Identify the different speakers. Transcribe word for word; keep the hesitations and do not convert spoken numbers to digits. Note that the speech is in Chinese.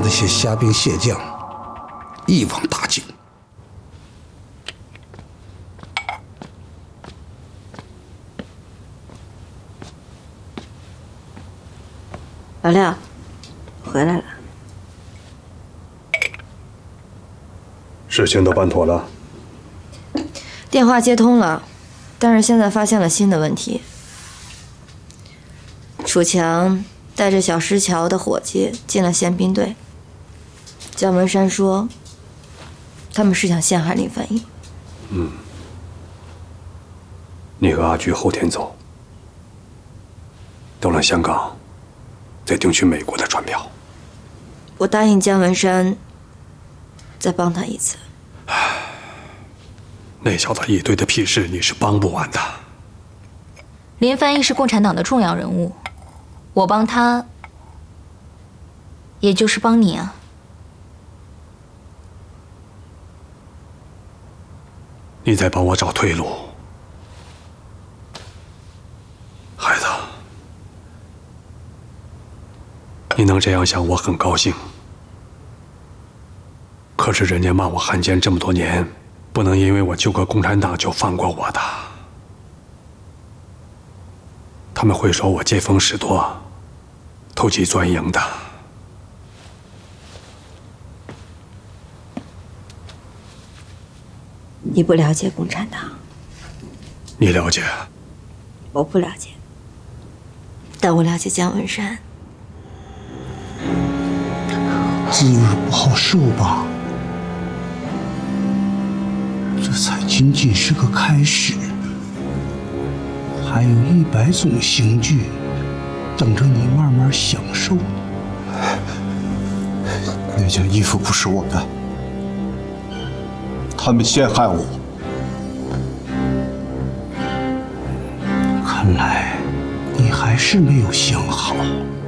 Speaker 1: 些虾兵蟹将一网打尽。
Speaker 2: 老廖，回来了。
Speaker 3: 事情都办妥了。
Speaker 2: 电话接通了，但是现在发现了新的问题。楚强带着小石桥的伙计进了宪兵队。姜文山说，他们是想陷害林翻译。
Speaker 3: 嗯。你和阿菊后天走，到了香港，再订去美国的船票。
Speaker 2: 我答应姜文山，再帮他一次。
Speaker 3: 那小子一堆的屁事，你是帮不完的。
Speaker 4: 林翻译是共产党的重要人物，我帮他，也就是帮你啊。
Speaker 3: 你在帮我找退路，孩子，你能这样想，我很高兴。可是人家骂我汉奸这么多年，不能因为我救个共产党就放过我的。他们会说我见风使舵，投机钻营的。
Speaker 2: 你不了解共产党。
Speaker 3: 你了解？
Speaker 2: 我不了解，但我了解姜文山。
Speaker 1: 滋味不好受吧？这才仅仅是个开始，还有一百种刑具等着你慢慢享受。
Speaker 5: 那件衣服不是我的，他们陷害我。
Speaker 1: 看来你还是没有想好。